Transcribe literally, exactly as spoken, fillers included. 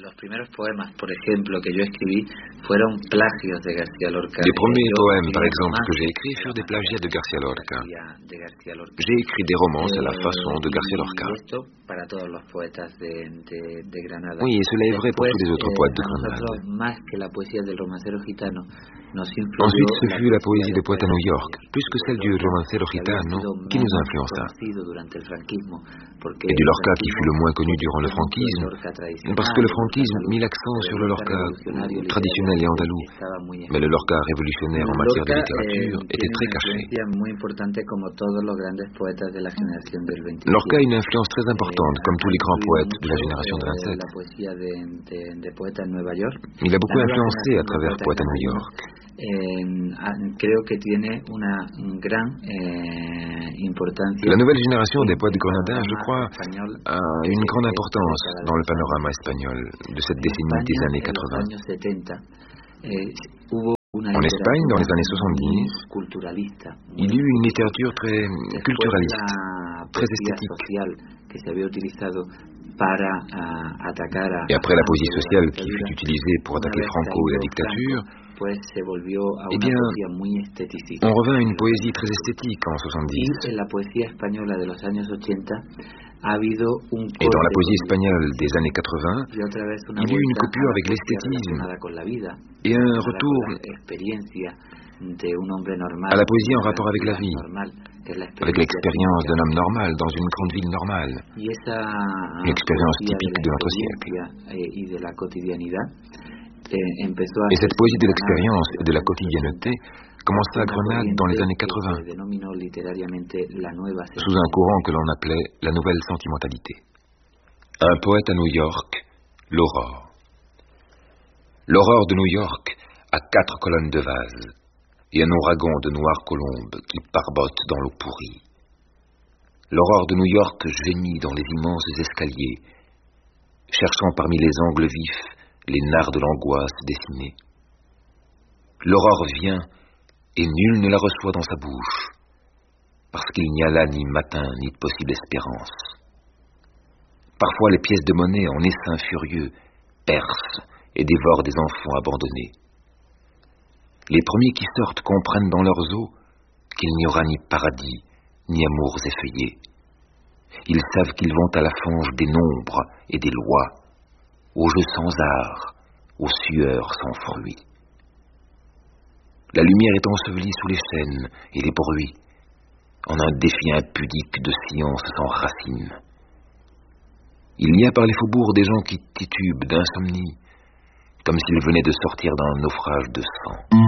Les premiers poèmes, par exemple, que j'ai écrits furent des plagiats de García Lorca. J'ai écrit des romances à la façon de García Lorca. Oui, et cela est vrai pour tous les autres poètes de Grenade. Ensuite, ce fut la poésie des poètes à New York, plus que celle du romancero gitano, qui nous influença. Et du Lorca qui fut le moins connu durant le franquisme, parce que le franquisme mit l'accent sur le Lorca traditionnel et andalou, mais le Lorca révolutionnaire en matière de littérature était très caché. Lorca a une influence très importante, comme tous les grands poètes de la génération de vingt-sept. Il a beaucoup influencé à travers Poètes à New York. La nouvelle génération des poètes grenadins, je crois, a une grande importance dans le panorama espagnol de cette décennie des années quatre-vingt. En Espagne, dans les années soixante-dix, il y eut une littérature très culturaliste, très esthétique. Et après la poésie sociale qui fut utilisée pour attaquer Franco et la dictature, eh bien, on revint à une poésie très esthétique en soixante-dix. Et dans la poésie espagnole des années quatre-vingt, il y eut une coupure avec l'esthétisme et un retour à la poésie en rapport avec la vie, avec l'expérience d'un homme normal dans une grande ville normale, une expérience typique de notre siècle. Et cette poésie de l'expérience et de la quotidienneté commença à Grenade dans les années quatre-vingt, sous un courant que l'on appelait la nouvelle sentimentalité. Un poète à New York, l'aurore. L'aurore de New York a quatre colonnes de vase et un ouragan de noires colombes qui barbotent dans l'eau pourrie. L'aurore de New York gémit dans les immenses escaliers, cherchant parmi les angles vifs les narres de l'angoisse dessinée. L'aurore vient et nul ne la reçoit dans sa bouche, parce qu'il n'y a là ni matin ni possible espérance. Parfois les pièces de monnaie en essaim furieux percent et dévorent des enfants abandonnés. Les premiers qui sortent comprennent dans leurs os qu'il n'y aura ni paradis ni amours effeuillés. Ils savent qu'ils vont à la fange des nombres et des lois, aux jeux sans art, aux sueurs sans fruits. La lumière est ensevelie sous les chaînes et les bruits, en un défi impudique de science sans racines. Il y a par les faubourgs des gens qui titubent d'insomnie, comme s'ils venaient de sortir d'un naufrage de sang.